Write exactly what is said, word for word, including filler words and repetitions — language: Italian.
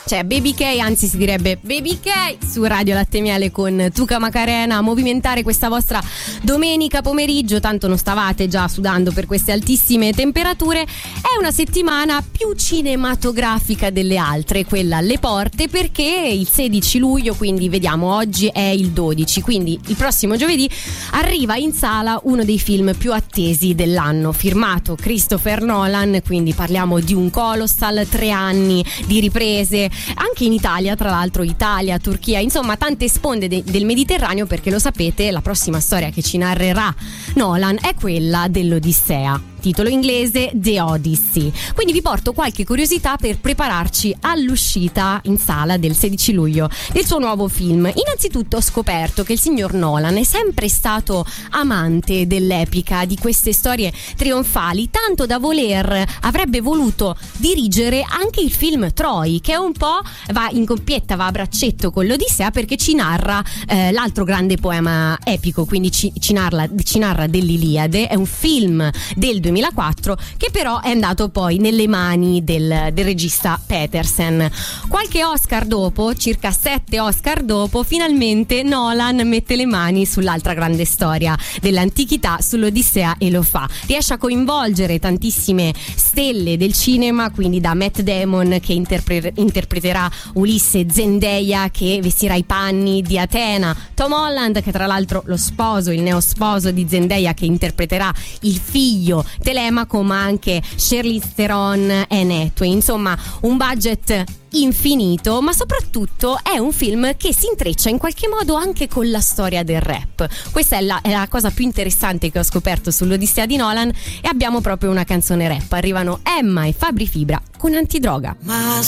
cioè Baby K, anzi si direbbe Baby K su Radio Latte Miele con Tuca Macarena a movimentare questa vostra domenica pomeriggio. Tanto non stavate già sudando per queste altissime temperature. È una settimana più cinematografica delle altre, quella alle porte, perché il sedici luglio, quindi vediamo, oggi è il dodici, quindi il prossimo giovedì arriva in sala uno dei film più attesi dell'anno, firmato Christopher Nolan, quindi parliamo di un colossal, tre anni di riprese anche in Italia, tra l'altro Italia, Turchia, insomma tante sponde de- del Mediterraneo, perché lo sapete, la prossima storia che ci narrerà Nolan è quella dell'Odissea, titolo inglese The Odyssey. Quindi vi porto qualche curiosità per prepararci all'uscita in sala del sedici luglio del suo nuovo film. Innanzitutto ho scoperto che il signor Nolan è sempre stato amante dell'epica, di queste storie trionfali, tanto da voler, avrebbe voluto dirigere anche il film Troy, che è un po' va in coppietta, va a braccetto con l'Odissea, perché ci narra eh, l'altro grande poema epico, quindi ci, ci, narra, ci narra dell'Iliade. È un film del duemilaquattro che però è andato poi nelle mani del, del regista Petersen. Qualche Oscar dopo, circa sette Oscar dopo, finalmente Nolan mette le mani sull'altra grande storia dell'antichità, sull'Odissea, e lo fa. Riesce a coinvolgere tantissime stelle del cinema, quindi da Matt Damon che interpre- interpreterà Ulisse, Zendaya che vestirà i panni di Atena, Tom Holland che tra l'altro lo sposo, il neosposo di Zendaya, che interpreterà il figlio Telemaco, ma anche Charlize Theron e Anne Hathaway. Insomma, un budget infinito, ma soprattutto è un film che si intreccia in qualche modo anche con la storia del rap. Questa è la, è la cosa più interessante che ho scoperto sull'Odissea di Nolan, e abbiamo proprio una canzone rap. Arrivano Emma e Fabri Fibra con Antidroga. Ma